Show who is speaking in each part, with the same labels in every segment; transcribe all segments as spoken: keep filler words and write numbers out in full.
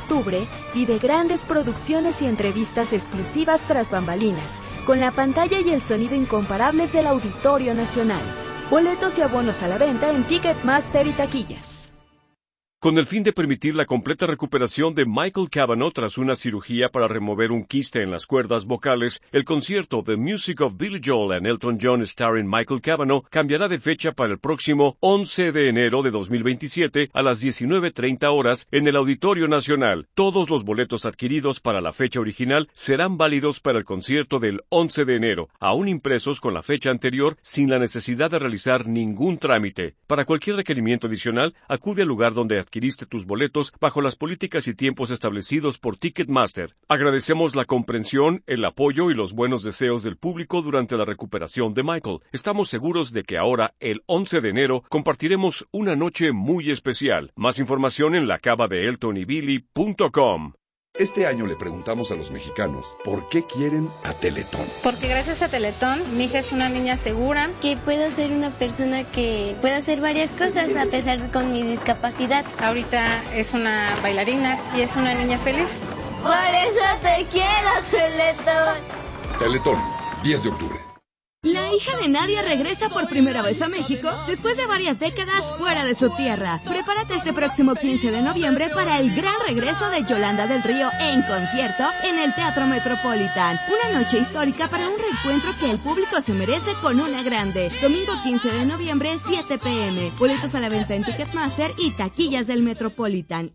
Speaker 1: octubre, vive grandes producciones y entrevistas exclusivas tras bambalinas, con la pantalla y el sonido incomparables del Auditorio Nacional. Boletos y abonos a la venta en Ticketmaster y taquillas.
Speaker 2: Con el fin de permitir la completa recuperación de Michael Cavanaugh tras una cirugía para remover un quiste en las cuerdas vocales, el concierto The Music of Billy Joel and Elton John starring Michael Cavanaugh cambiará de fecha para el próximo once de enero de dos mil veintisiete a las diecinueve treinta horas en el Auditorio Nacional. Todos los boletos adquiridos para la fecha original serán válidos para el concierto del once de enero, aún impresos con la fecha anterior sin la necesidad de realizar ningún trámite. Para cualquier requerimiento adicional, acude al lugar donde adquiriste tus boletos bajo las políticas y tiempos establecidos por Ticketmaster. Agradecemos la comprensión, el apoyo y los buenos deseos del público durante la recuperación de Michael. Estamos seguros de que ahora, el once de enero, compartiremos una noche muy especial. Más información en la cava de elton y billy punto com.
Speaker 3: Este año le preguntamos a los mexicanos por qué quieren a Teletón.
Speaker 4: Porque gracias a Teletón, mi hija es una niña segura.
Speaker 5: Que puedo ser una persona que pueda hacer varias cosas a pesar de con mi discapacidad.
Speaker 4: Ahorita es una bailarina y es una niña feliz.
Speaker 5: Por eso te quiero, Teletón.
Speaker 3: Teletón, diez de octubre.
Speaker 6: La hija de Nadia regresa por primera vez a México después de varias décadas fuera de su tierra. Prepárate este próximo quince de noviembre para el gran regreso de Yolanda del Río en concierto en el Teatro Metropolitan. Una noche histórica para un reencuentro que el público se merece con una grande. Domingo quince de noviembre, siete pe eme. Boletos a la venta en Ticketmaster y taquillas del Metropolitan.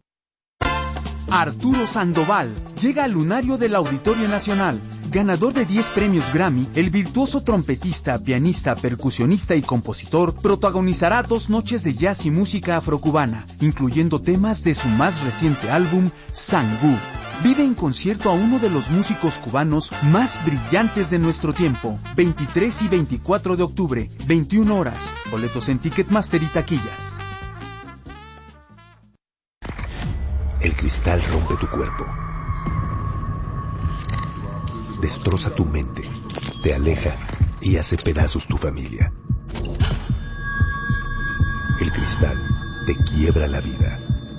Speaker 7: Arturo Sandoval llega al lunario del Auditorio Nacional. Ganador de diez premios Grammy, el virtuoso trompetista, pianista, percusionista y compositor protagonizará dos noches de jazz y música afrocubana, incluyendo temas de su más reciente álbum, Sangú. Vive en concierto a uno de los músicos cubanos más brillantes de nuestro tiempo. veintitrés y veinticuatro de octubre, veintiuna horas. Boletos en Ticketmaster y taquillas.
Speaker 8: El cristal rompe tu cuerpo, destroza tu mente, te aleja y hace pedazos tu familia. El cristal te quiebra la vida.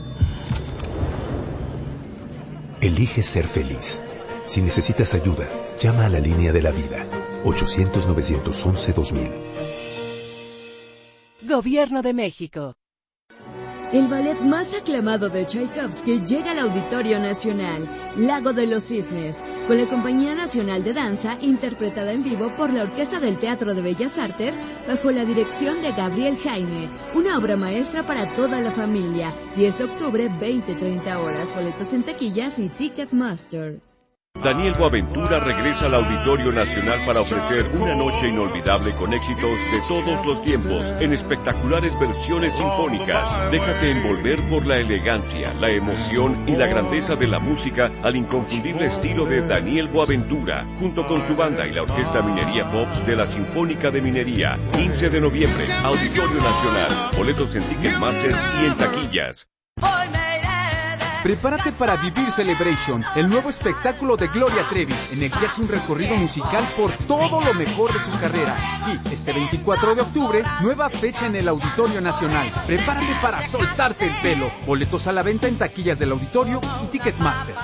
Speaker 8: Elige ser feliz. Si necesitas ayuda, llama a la línea de la vida, ochocientos, novecientos once, dos mil.
Speaker 9: Gobierno de México.
Speaker 6: El ballet más aclamado de Tchaikovsky llega al Auditorio Nacional, Lago de los Cisnes, con la Compañía Nacional de Danza, interpretada en vivo por la Orquesta del Teatro de Bellas Artes, bajo la dirección de Gabriel Jaime. Una obra maestra para toda la familia. diez de octubre, veinte treinta horas. Boletos en taquillas y Ticketmaster.
Speaker 2: Daniel Boaventura regresa al Auditorio Nacional para ofrecer una noche inolvidable con éxitos de todos los tiempos, en espectaculares versiones sinfónicas. Déjate envolver por la elegancia, la emoción y la grandeza de la música al inconfundible estilo de Daniel Boaventura, junto con su banda y la Orquesta Minería Pops de la Sinfónica de Minería. quince de noviembre, Auditorio Nacional. Boletos en Ticketmaster y en taquillas.
Speaker 7: Prepárate para vivir Celebration, el nuevo espectáculo de Gloria Trevi, en el que hace un recorrido musical por todo lo mejor de su carrera. Sí, este veinticuatro de octubre, nueva fecha en el Auditorio Nacional. Prepárate para soltarte el pelo. Boletos a la venta en taquillas del Auditorio y Ticketmaster.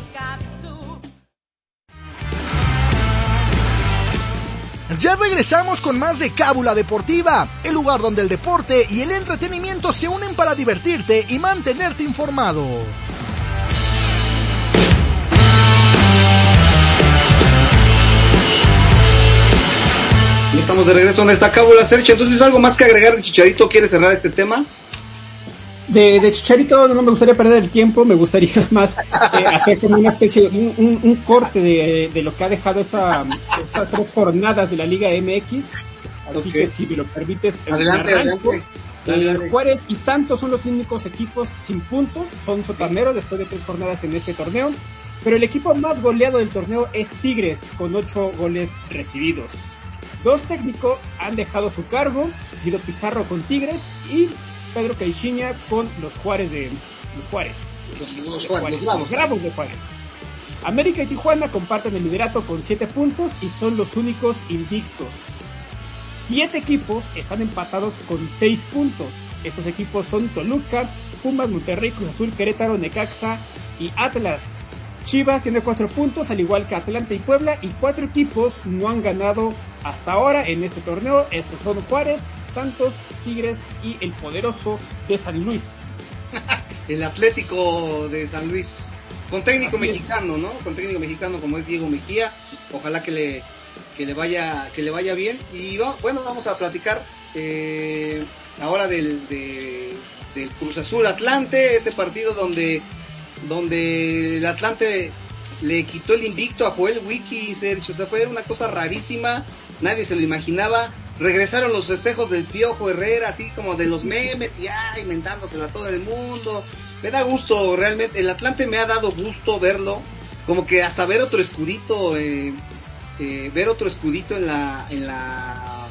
Speaker 10: Ya regresamos con más de Cábula Deportiva, el lugar donde el deporte y el entretenimiento se unen para divertirte y mantenerte informado.
Speaker 11: Estamos de regreso en esta Cábula, Sergio. Entonces, ¿algo más que agregar, Chicharito? ¿Quieres cerrar este tema?
Speaker 12: De, de Chicharito no me gustaría perder el tiempo, me gustaría más eh, hacer como una especie de un, un, un corte de, de lo que ha dejado esa, estas tres jornadas de la Liga eme equis. Así okay. que si me lo permites,
Speaker 11: adelante, arranco, adelante. Dale, dale.
Speaker 12: Eh, Juárez y Santos son los únicos equipos sin puntos, son sotaneros después de tres jornadas en este torneo, pero el equipo más goleado del torneo es Tigres, con ocho goles recibidos. Dos técnicos han dejado su cargo, Guido Pizarro con Tigres y Pedro Caixinha con los Juárez de los Juárez, los, los, Juárez, Juárez, los Bravos de Juárez. América y Tijuana comparten el liderato con siete puntos y son los únicos invictos. Siete equipos están empatados con seis puntos. Estos equipos son Toluca, Pumas, Monterrey, Cruz Azul, Querétaro, Necaxa y Atlas. Chivas tiene cuatro puntos, al igual que Atlante y Puebla, y cuatro equipos no han ganado hasta ahora en este torneo. Esos son Juárez, Santos, Tigres y el poderoso de San Luis.
Speaker 11: El Atlético de San Luis, con técnico
Speaker 12: Así
Speaker 11: mexicano,
Speaker 12: es.
Speaker 11: ¿no? Con técnico mexicano como es Diego Mejía. Ojalá que le que le vaya que le vaya bien. Y bueno, vamos a platicar eh, ahora del de, del Cruz Azul Atlante, ese partido donde donde el Atlante le quitó el invicto a Joel Wiki, Sergio. O sea, fue una cosa rarísima, nadie se lo imaginaba. Regresaron los festejos del Piojo Herrera, así como de los memes, y ya inventándosela a todo el mundo. Me da gusto, realmente, el Atlante me ha dado gusto verlo, como que hasta ver otro escudito, eh, eh, ver otro escudito en la, en la,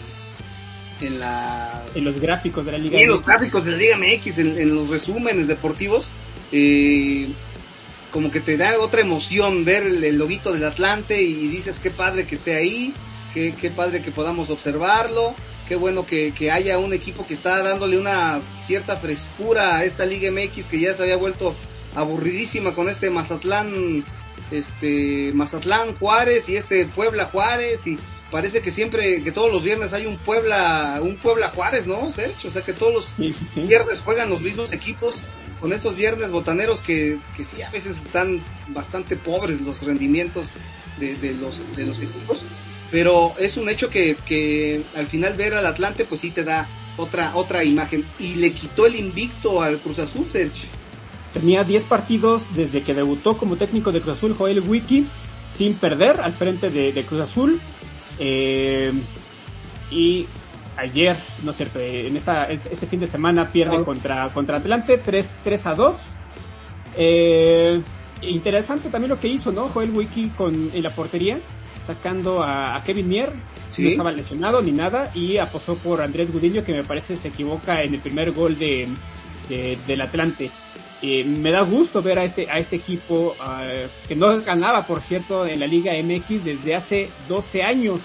Speaker 11: en la...
Speaker 12: En los gráficos de la Liga
Speaker 11: sí,
Speaker 12: M X.
Speaker 11: En los gráficos de la Liga M X, en, en los resúmenes deportivos, eh, como que te da otra emoción ver el, el loguito del Atlante y dices qué padre que esté ahí, qué, qué padre que podamos observarlo, qué bueno que, que haya un equipo que está dándole una cierta frescura a esta Liga M X que ya se había vuelto aburridísima con este Mazatlán, este Mazatlán Juárez y este Puebla Juárez, y parece que siempre, que todos los viernes hay un Puebla, un Puebla Juárez, ¿no, Sergio? O sea que todos los
Speaker 12: sí, sí, sí.
Speaker 11: viernes juegan los mismos equipos, con estos viernes botaneros que, que sí a veces están bastante pobres los rendimientos de, de los de los equipos, pero es un hecho que, que al final ver al Atlante pues sí te da otra otra imagen, y le quitó el invicto al Cruz Azul, Sergio.
Speaker 12: Tenía diez partidos desde que debutó como técnico de Cruz Azul Joel Wiki sin perder al frente de, de Cruz Azul, eh, y ayer, no es cierto, en esta este fin de semana pierde oh. contra contra Atlante tres a dos. Eh, interesante también lo que hizo, ¿no? Joel Wiki con en la portería, sacando a, a Kevin Mier, ¿sí? No estaba lesionado ni nada, y apostó por Andrés Gudiño, que me parece se equivoca en el primer gol de, de del Atlante. Eh, me da gusto ver a este a este equipo uh, que no ganaba, por cierto, en la Liga M X desde hace doce años,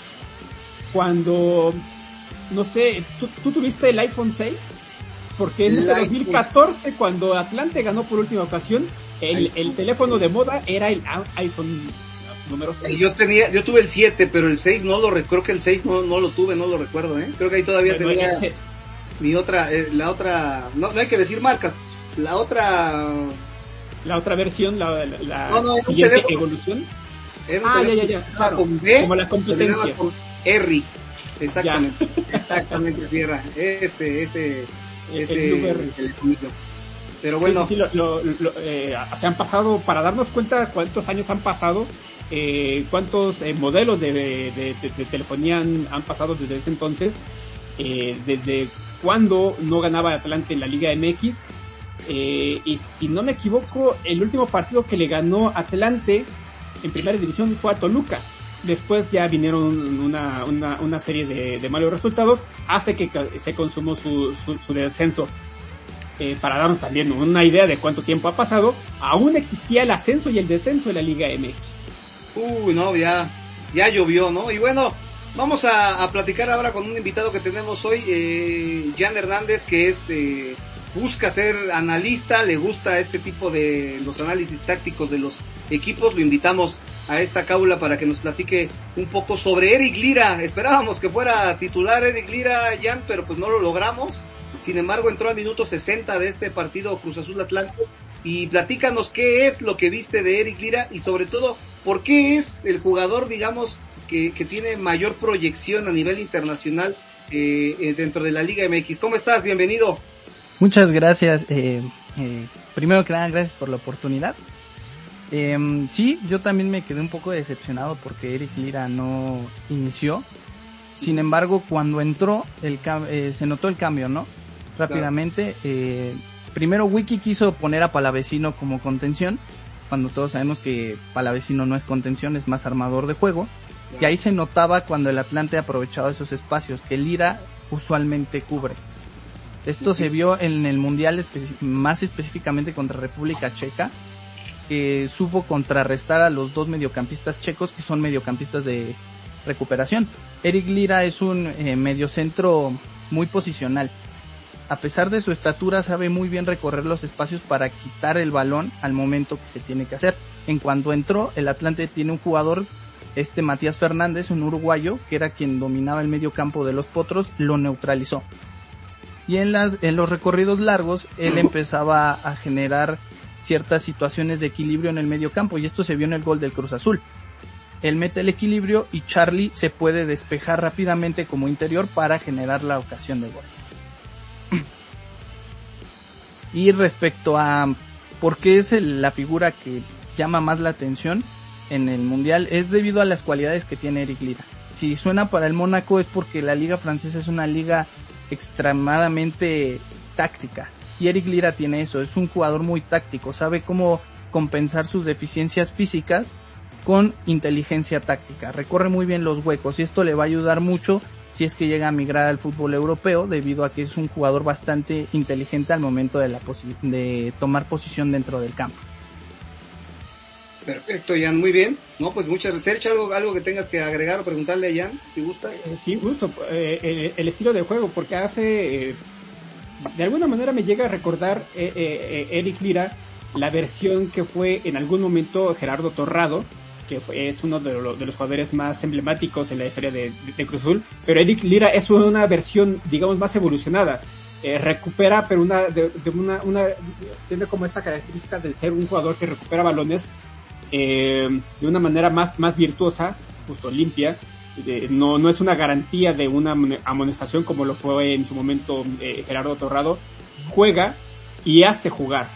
Speaker 12: cuando, no sé, ¿tú, tú tuviste el iPhone seis? Porque en ese dos mil catorce, cuando Atlante ganó por última ocasión, el, el teléfono de moda era el iPhone número seis.
Speaker 11: Yo tenía, yo tuve el siete, pero el seis no lo recuerdo, que el seis no, no lo tuve, no lo recuerdo, ¿eh? Creo que ahí todavía bueno, tenía ese... mi otra, eh, la otra, no, no hay que decir marcas, la otra...
Speaker 12: La otra versión, la, la, la
Speaker 11: no, no,
Speaker 12: siguiente evolución.
Speaker 11: Ah, ya, ya, ya, claro. Con B,
Speaker 12: como la competencia.
Speaker 11: Con R, exactamente, ya. Exactamente, cierra, ese, ese, ese,
Speaker 12: el, el,
Speaker 11: el Pero bueno.
Speaker 12: Sí, sí, sí, lo, lo, lo, eh, se han pasado, para darnos cuenta cuántos años han pasado, eh, cuántos eh, modelos de, de, de, de telefonía han, han pasado desde ese entonces, eh, desde cuando no ganaba Atlante en la Liga M X, eh, y si no me equivoco, el último partido que le ganó Atlante en primera división fue a Toluca. Después ya vinieron una, una, una serie de, de malos resultados hasta que se consumó su, su, su descenso. Eh, para darnos también una idea de cuánto tiempo ha pasado, aún existía el ascenso y el descenso de la Liga M X.
Speaker 11: Uy, no, ya, ya llovió, ¿no? Y bueno, vamos a, a platicar ahora con un invitado que tenemos hoy, eh, Jan Hernández, que es... Eh, busca ser analista, le gusta este tipo de los análisis tácticos de los equipos. Lo invitamos a esta cápsula para que nos platique un poco sobre Eric Lira. Esperábamos que fuera titular Eric Lira, Jan, pero pues no lo logramos. Sin embargo, entró al minuto sesenta de este partido Cruz Azul Atlante, y platícanos qué es lo que viste de Eric Lira y sobre todo, por qué es el jugador, digamos, que, que tiene mayor proyección a nivel internacional eh, dentro de la Liga M X. ¿Cómo estás? Bienvenido.
Speaker 9: Muchas gracias, eh, eh, primero que nada gracias por la oportunidad. Eh, sí, yo también me quedé un poco decepcionado porque Eric Lira no inició. Sin embargo, cuando entró el eh, se notó el cambio, ¿no? Rápidamente. Eh, primero Wiki quiso poner a Palavecino como contención, cuando todos sabemos que Palavecino no es contención, es más armador de juego. Y ahí se notaba cuando el Atlante aprovechaba esos espacios que Lira usualmente cubre. Esto se vio en el Mundial, especi- más específicamente contra República Checa, que supo contrarrestar a los dos mediocampistas checos, que son mediocampistas de recuperación. Eric Lira es un eh, mediocentro muy posicional. A pesar de su estatura, sabe muy bien recorrer los espacios para quitar el balón al momento que se tiene que hacer. En cuanto entró, el Atlante tiene un jugador, este Matías Fernández, un uruguayo, que era quien dominaba el medio campo de los Potros, lo neutralizó. Y en, las, en los recorridos largos, él empezaba a generar ciertas situaciones de equilibrio en el medio campo, y esto se vio en el gol del Cruz Azul. Él mete el equilibrio y Charlie se puede despejar rápidamente como interior para generar la ocasión de gol. Y respecto a por qué es el, la figura que llama más la atención en el Mundial, es debido a las cualidades que tiene Eric Lira. Si suena para el Mónaco es porque la liga francesa es una liga extremadamente táctica, y Eric Lira tiene eso, es un jugador muy táctico, sabe cómo compensar sus deficiencias físicas con inteligencia táctica, recorre muy bien los huecos, y esto le va a ayudar mucho si es que llega a migrar al fútbol europeo, debido a que es un jugador bastante inteligente al momento de, la posi- de tomar posición dentro del campo.
Speaker 11: Perfecto, Jan, muy bien. No, pues muchas gracias. Sergio, algo, algo que tengas que agregar o preguntarle a Jan, si gusta.
Speaker 12: Eh, sí, gusto. Eh, el, el estilo de juego, porque hace, eh, de alguna manera me llega a recordar eh, eh, Eric Lira, la versión que fue en algún momento Gerardo Torrado, que fue, es uno de, lo, de los jugadores más emblemáticos en la historia de, de, de Cruz Azul, pero Eric Lira es una versión, digamos, más evolucionada. Eh, recupera, pero una, de, de una, una, tiene como esta característica de ser un jugador que recupera balones eh, de una manera más, más virtuosa, justo limpia. Eh, no, no es una garantía de una amonestación como lo fue en su momento eh, Gerardo Torrado. Juega y hace jugar.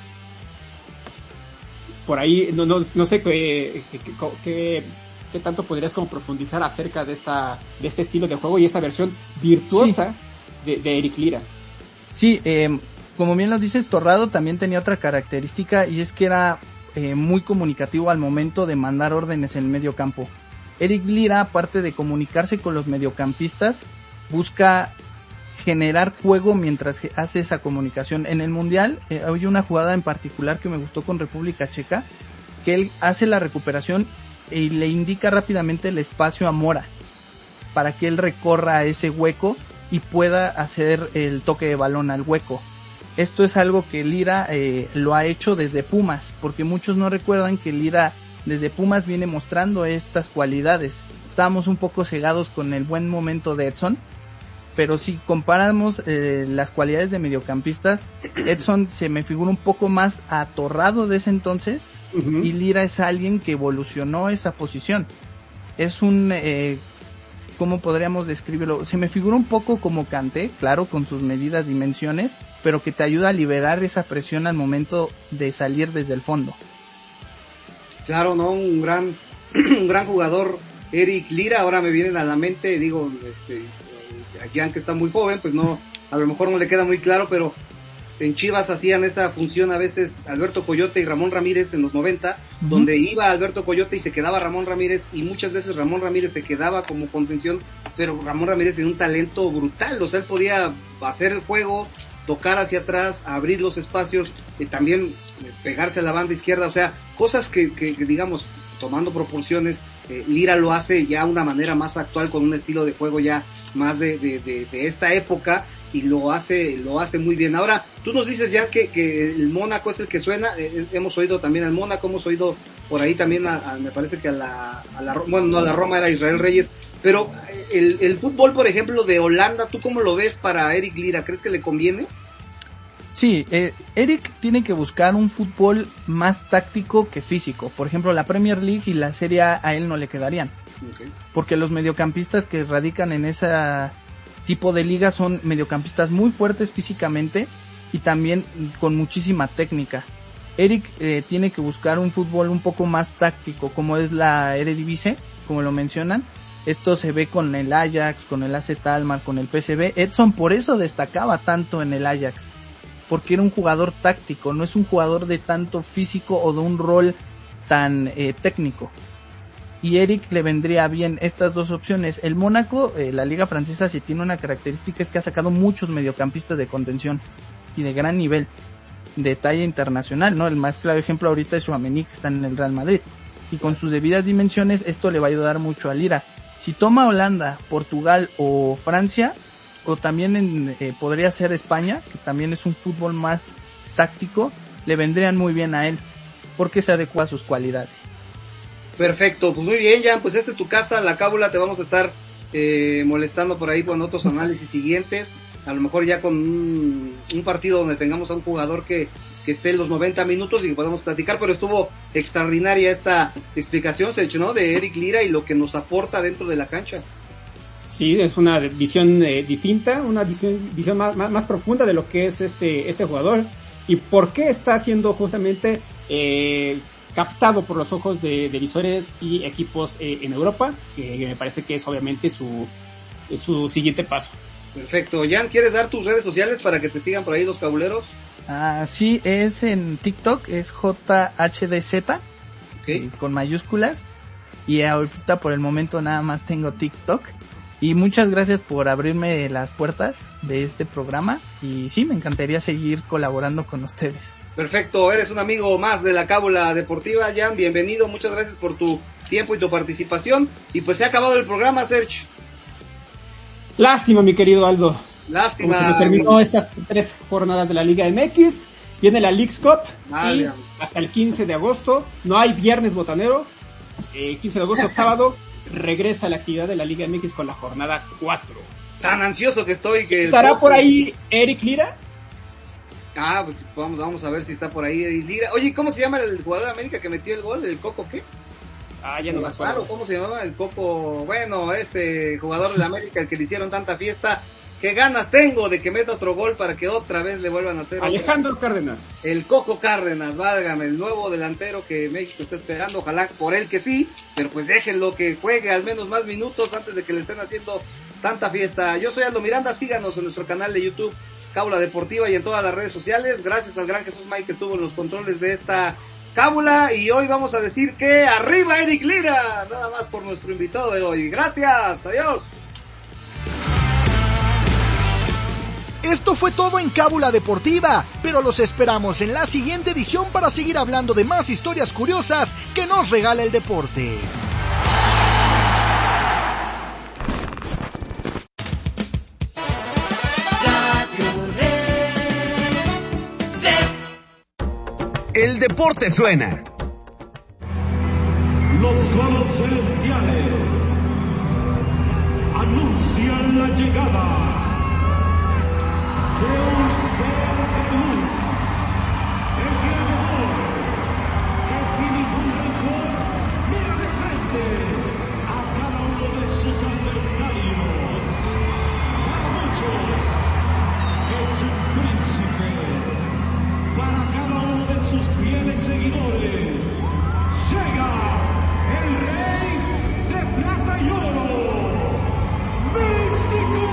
Speaker 12: Por ahí, no, no, no sé qué, qué, qué, qué tanto podrías como profundizar acerca de esta, de este estilo de juego y esta versión virtuosa sí. de, de Eric Lira.
Speaker 9: Sí, eh, como bien lo dices, Torrado también tenía otra característica, y es que era eh, muy comunicativo al momento de mandar órdenes en el medio campo. Eric Lira, aparte de comunicarse con los mediocampistas, busca generar juego mientras hace esa comunicación. En el Mundial eh, hay una jugada en particular que me gustó con República Checa, que él hace la recuperación y le indica rápidamente el espacio a Mora para que él recorra ese hueco y pueda hacer el toque de balón al hueco. Esto es algo que Lira eh, lo ha hecho desde Pumas, porque muchos no recuerdan que Lira desde Pumas viene mostrando estas cualidades. Estábamos un poco cegados con el buen momento de Edson, pero si comparamos eh, las cualidades de mediocampista, Edson se me figura un poco más atorrado de ese entonces, uh-huh. y Lira es alguien que evolucionó esa posición. Es un, eh, ¿cómo podríamos describirlo? Se me figura un poco como Kanté, claro, con sus medidas, dimensiones, pero que te ayuda a liberar esa presión al momento de salir desde el fondo.
Speaker 11: Claro, no, un gran, un gran jugador, Eric Lira. Ahora me vienen a la mente, digo, este, a Jan, que está muy joven, pues no, a lo mejor no le queda muy claro, pero en Chivas hacían esa función a veces Alberto Coyote y Ramón Ramírez en los noventa, uh-huh. donde iba Alberto Coyote y se quedaba Ramón Ramírez, y muchas veces Ramón Ramírez se quedaba como contención, pero Ramón Ramírez tenía un talento brutal, o sea, él podía hacer el juego, tocar hacia atrás, abrir los espacios, y también pegarse a la banda izquierda, o sea, cosas que, que, que digamos, tomando proporciones, eh, Lira lo hace ya de una manera más actual, con un estilo de juego ya más de, de, de, de esta época, y lo hace lo hace muy bien. Ahora, tú nos dices ya que, que el Mónaco es el que suena, eh, hemos oído también al Mónaco, hemos oído por ahí también, a, a, me parece que a la, a la, bueno, no a la Roma, era Israel Reyes, pero el, el fútbol, por ejemplo, de Holanda, ¿tú cómo lo ves para Eric Lira? ¿Crees que le conviene?
Speaker 9: Sí, eh, Eric tiene que buscar un fútbol más táctico que físico. Por ejemplo, la Premier League y la Serie A a él no le quedarían. Okay. Porque los mediocampistas que radican en ese tipo de liga son mediocampistas muy fuertes físicamente y también con muchísima técnica. Eric eh, tiene que buscar un fútbol un poco más táctico, como es la Eredivisie, como lo mencionan. Esto se ve con el Ajax, con el A Z Alkmaar, con el P S V. Edson por eso destacaba tanto en el Ajax, porque era un jugador táctico, no es un jugador de tanto físico o de un rol tan eh, técnico. Y Eric le vendría bien estas dos opciones. El Mónaco, eh, la liga francesa, sí tiene una característica, es que ha sacado muchos mediocampistas de contención y de gran nivel, de talla internacional, ¿no? El más claro ejemplo ahorita es Tchouaméni, que está en el Real Madrid, y con sus debidas dimensiones esto le va a ayudar mucho a Lira. Si toma Holanda, Portugal o Francia, o también en, eh, podría ser España, que también es un fútbol más táctico, le vendrían muy bien a él, porque se adecua a sus cualidades.
Speaker 11: Perfecto, pues muy bien, Jan, pues esta es tu casa, la cábula, te vamos a estar eh, molestando por ahí con otros análisis siguientes, a lo mejor ya con un, un partido donde tengamos a un jugador que, que esté en los noventa minutos y que podamos platicar, pero estuvo extraordinaria esta explicación, Sergio, ¿no?, de Eric Lira y lo que nos aporta dentro de la cancha.
Speaker 12: Sí, es una visión eh, distinta, una visión, visión más, más, más profunda de lo que es este, este jugador y por qué está siendo justamente eh, captado por los ojos de, de visores y equipos eh, en Europa, que me parece que es obviamente su, su siguiente paso.
Speaker 11: Perfecto. Jan, ¿quieres dar tus redes sociales para que te sigan por ahí los cabuleros?
Speaker 9: Ah, sí, es en TikTok, es J H D Z, okay, con mayúsculas, y ahorita por el momento nada más tengo TikTok. Y muchas gracias por abrirme las puertas de este programa, y sí, me encantaría seguir colaborando con ustedes.
Speaker 11: Perfecto, eres un amigo más de la Cábula Deportiva, Jan, bienvenido, muchas gracias por tu tiempo y tu participación, y pues se ha acabado el programa, Serge.
Speaker 12: Lástima, mi querido Aldo.
Speaker 11: Lástima.
Speaker 12: Como se me terminó estas tres jornadas de la Liga M X, viene la Leagues Cup,
Speaker 11: Vale.
Speaker 12: y hasta el quince de agosto, no hay viernes botanero, eh, quince de agosto, sábado, regresa la actividad de la Liga M X con la jornada cuatro.
Speaker 11: Tan ansioso que estoy que...
Speaker 12: ¿Estará por ahí Eric Lira?
Speaker 11: Ah, pues vamos, vamos a ver si está por ahí Eric Lira. Oye, ¿cómo se llama el jugador de América que metió el gol? ¿El Coco qué?
Speaker 12: Ah, ya no me acuerdo.
Speaker 11: ¿Cómo se llamaba el Coco? Bueno, este jugador de la América, el que le hicieron tanta fiesta. ¿Qué ganas tengo de que meta otro gol para que otra vez le vuelvan a hacer?
Speaker 12: Alejandro
Speaker 11: otra?
Speaker 12: Cárdenas.
Speaker 11: El Coco Cárdenas, válgame, el nuevo delantero que México está esperando. Ojalá por él que sí, pero pues déjenlo que juegue al menos más minutos antes de que le estén haciendo tanta fiesta. Yo soy Aldo Miranda, síganos en nuestro canal de YouTube, Cábula Deportiva, y en todas las redes sociales. Gracias al gran Jesús May que estuvo en los controles de esta cábula, y hoy vamos a decir que arriba Eric Lira, nada más por nuestro invitado de hoy. Gracias, adiós.
Speaker 10: Esto fue todo en Cábula Deportiva, pero los esperamos en la siguiente edición para seguir hablando de más historias curiosas que nos regala el deporte.
Speaker 13: El deporte suena.
Speaker 14: Los coros celestiales anuncian la llegada de un ser de luz, el gladiador, que sin ningún rencor mira de frente a cada uno de sus adversarios. Para muchos es un príncipe, para cada uno de sus fieles seguidores llega el rey de plata y oro, Místico.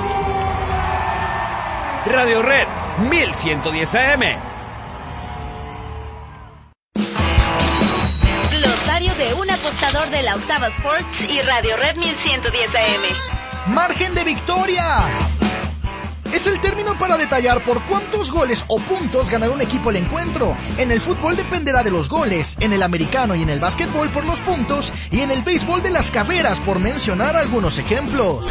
Speaker 13: Radio Red mil ciento diez A M.
Speaker 1: Glosario de un apostador de la Octava Sports y Radio Red mil ciento diez A M.
Speaker 10: ¡Margen de victoria! Es el término para detallar por cuántos goles o puntos ganará un equipo el encuentro. En el fútbol dependerá de los goles, en el americano y en el básquetbol por los puntos, y en el béisbol de las carreras, por mencionar algunos ejemplos.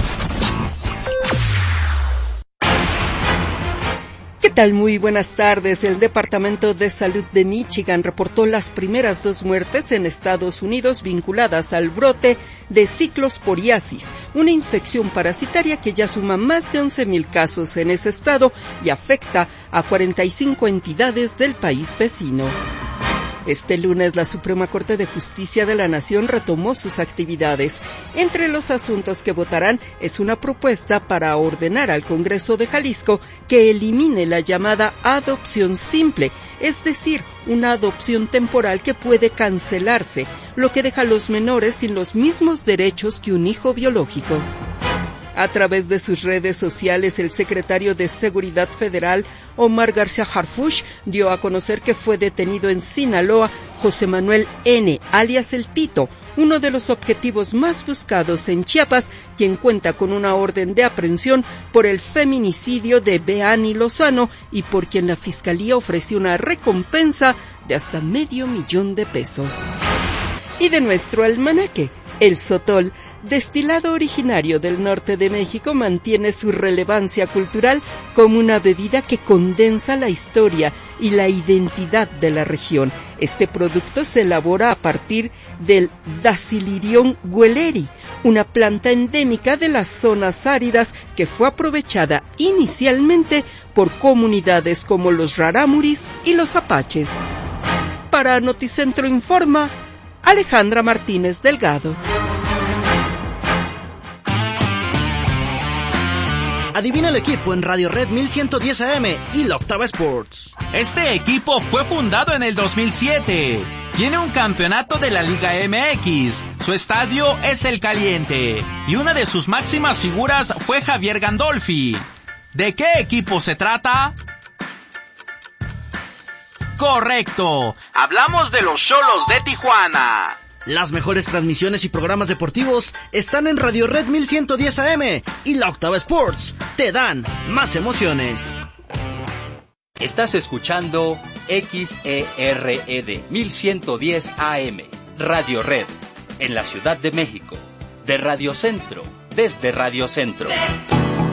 Speaker 15: ¿Qué tal? Muy buenas tardes. El Departamento de Salud de Michigan reportó las primeras dos muertes en Estados Unidos vinculadas al brote de ciclosporiasis, una infección parasitaria que ya suma más de once mil casos en ese estado y afecta a cuarenta y cinco entidades del país vecino. Este lunes, la Suprema Corte de Justicia de la Nación retomó sus actividades. Entre los asuntos que votarán es una propuesta para ordenar al Congreso de Jalisco que elimine la llamada adopción simple, es decir, una adopción temporal que puede cancelarse, lo que deja a los menores sin los mismos derechos que un hijo biológico. A través de sus redes sociales, el secretario de Seguridad Federal, Omar García Harfuch, dio a conocer que fue detenido en Sinaloa José Manuel N., alias El Tito, uno de los objetivos más buscados en Chiapas, quien cuenta con una orden de aprehensión por el feminicidio de Beani Lozano y por quien la Fiscalía ofreció una recompensa de hasta medio millón de pesos. Y de nuestro almanaque, el Sotol, destilado originario del norte de México, mantiene su relevancia cultural como una bebida que condensa la historia y la identidad de la región. Este producto se elabora a partir del Dacilirium gueleri, una planta endémica de las zonas áridas que fue aprovechada inicialmente por comunidades como los rarámuris y los apaches. Para Noticentro Informa, Alejandra Martínez Delgado.
Speaker 10: Adivina el equipo en Radio Red mil ciento diez A M y la Octava Sports.
Speaker 16: Este equipo fue fundado en el dos mil siete. Tiene un campeonato de la Liga M X. Su estadio es el Caliente. Y una de sus máximas figuras fue Javier Gandolfi. ¿De qué equipo se trata? Correcto. Hablamos de los Xolos de Tijuana.
Speaker 10: Las mejores transmisiones y programas deportivos están en Radio Red mil ciento diez A M y la Octava Sports. Te dan más emociones.
Speaker 17: Estás escuchando X E R E D mil ciento diez A M, Radio Red, en la Ciudad de México. De Radio Centro, desde Radio Centro.